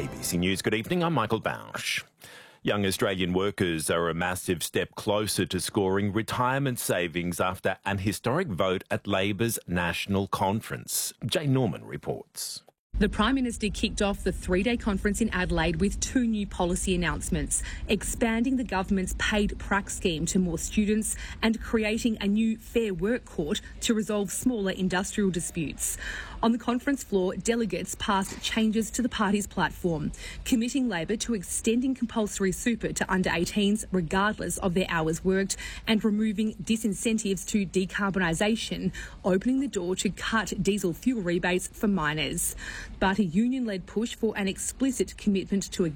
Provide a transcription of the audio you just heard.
ABC News, good evening. I'm Michael Bausch. Young Australian workers are a massive step closer to scoring retirement savings after an historic vote at Labor's National Conference. Jay Norman reports. The Prime Minister kicked off the three-day conference in Adelaide with two new policy announcements, expanding the government's paid prac scheme to more students and creating a new Fair Work Court to resolve smaller industrial disputes. On the conference floor, delegates passed changes to the party's platform, committing Labor to extending compulsory super to under-18s regardless of their hours worked and removing disincentives to decarbonisation, opening the door to cut diesel fuel rebates for miners. But a union-led push for an explicit commitment to a